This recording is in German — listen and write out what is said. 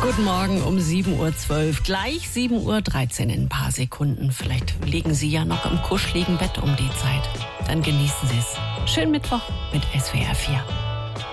Guten Morgen um 7.12 Uhr. Gleich 7.13 Uhr in ein paar Sekunden. Vielleicht liegen Sie ja noch im kuscheligen Bett um die Zeit. Dann genießen Sie es. Schönen Mittwoch mit SWR 4.